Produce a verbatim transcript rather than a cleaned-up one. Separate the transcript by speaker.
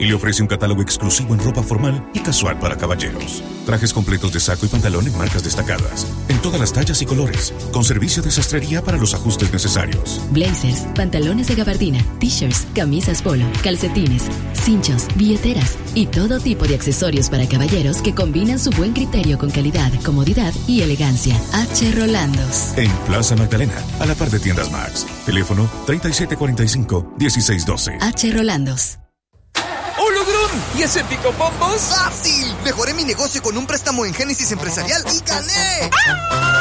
Speaker 1: y le ofrece un catálogo exclusivo en ropa formal y casual para caballeros. Trajes completos de saco y pantalón en marcas destacadas, en todas las tallas y colores, con servicio de sastrería para los ajustes necesarios.
Speaker 2: Blazers, pantalones de gabardina, t-shirts, camisas polo, calcetines, cinchos, billeteras y todo tipo de accesorios para caballeros que combinan su buen criterio con calidad, comodidad y elegancia. H. Rolandos.
Speaker 1: En Plaza Magdalena, a la par de Tiendas Max. Teléfono treinta y siete cuarenta y cinco, dieciséis doce.
Speaker 2: H. Rolandos.
Speaker 3: ¡Hologram! ¿Y ese picopompos?
Speaker 4: ¡Fácil! Mejoré mi negocio con un préstamo en Génesis Empresarial y gané. ¡Ah!